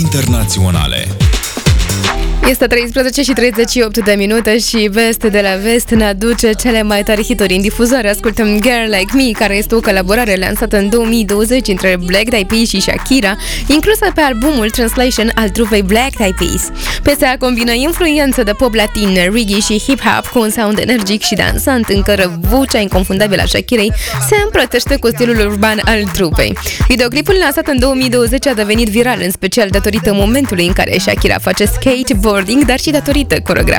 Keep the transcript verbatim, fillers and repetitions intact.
internaționale. Este treisprezece și treizeci și opt de minute și Vest de la Vest ne aduce cele mai tari hituri în difuzare. Ascultăm Girl Like Me, care este o colaborare lansată în două mii douăzeci între Black Eyed Peas și Shakira, inclusă pe albumul Translation al trupei Black Eyed Peas. Piesa combină influențe de pop latin, reggae și hip-hop cu un sound energic și dansant, în care vocea inconfundabilă a Shakirei se împrătește cu stilul urban al trupei. Videoclipul lansat în două mii douăzeci a devenit viral, în special datorită momentului în care Shakira face skateboarding, dar și datorită coreografiei